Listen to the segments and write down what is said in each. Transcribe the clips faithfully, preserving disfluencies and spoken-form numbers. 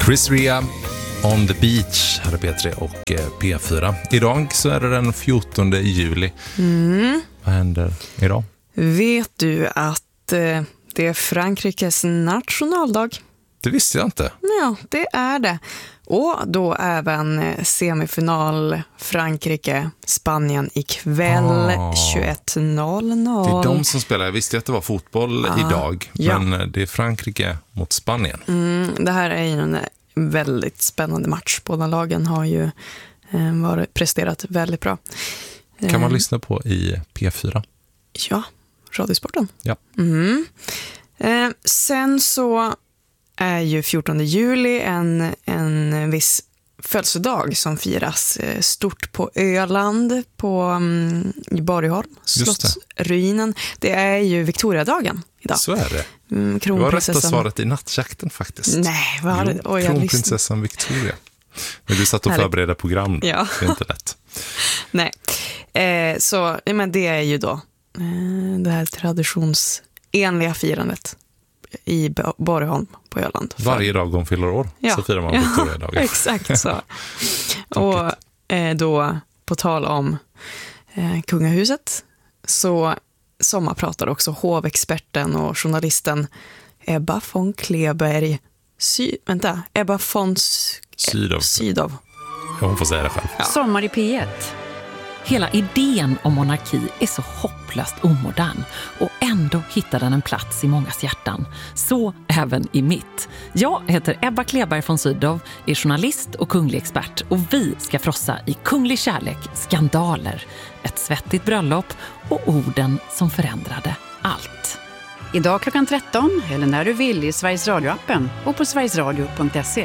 Chris Rea, On the Beach, här är P tre och P fyra. Idag så är det den fjortonde juli. Mm. Vad händer idag? Vet du att eh, det är Frankrikes nationaldag? Det visste jag inte. Ja, det är det. Och då även semifinal Frankrike-Spanien ikväll Ah. tjugoett noll noll. Det är de som spelar. Jag visste att det var fotboll Ah. idag. Ja. Men det är Frankrike mot Spanien. Mm, det här är ju en väldigt spännande match. Båda lagen har ju eh, varit presterat väldigt bra. Kan man Eh, lyssna på i P fyra? Ja, Radiosporten. Ja. Mm. Eh, sen så är ju fjortonde juli en, en viss födelsedag som firas eh, stort på Öland, på um, i Borgholm, Just det. slottsruinen. Det är ju Victoriadagen idag. Så är det. Mm, Det var rätta kronprinsessan- svaret i nattjakten faktiskt. Nej, vad har det? Jo, Oj, jag kronprinsessan Victoria. Men du satt och Härligt. förberedde program. Ja. Det är inte lätt. Nej, eh, så ja, men det är ju då eh, det här traditionsenliga firandet i Bo- Borgholm på Öland. Varje dag hon fyller år Ja. så firar man Ja, Victoriadagen. exakt så. Och eh, då, på tal om eh, kungahuset, så sommarpratar också hovexperten och journalisten Ebba von Kleberg Sy- vänta, Ebba von S- Sydow. Sydow. Ja, hon får säga det själv. Sommar i P ett. Hela idén om monarki är så hopplöst omodern och ändå hittar den en plats i mångas hjärtan. Så även i mitt. Jag heter Ebba Kleberg von Sydow, är journalist och kunglig expert och vi ska frossa i kunglig kärlek, skandaler, ett svettigt bröllop och orden som förändrade allt. Idag klockan tretton eller när du vill i Sveriges Radio-appen och på sverigesradio punkt se.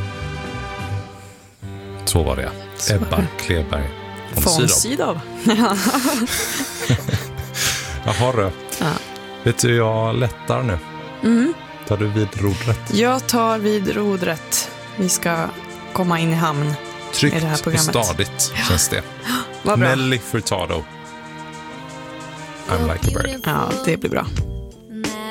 Så var det. Ebba Kleberg von Von Sydow. Sydow. Jaha då. Ja. Vet du, jag lättar nu. Mm. Tar du vid rodret? Jag tar vid rodret. Vi ska komma in i hamn. i Tryggt det här och programmet. stadigt känns det. Vad bra. Nelly Furtado. I'm like a bird. Ja, det blir bra.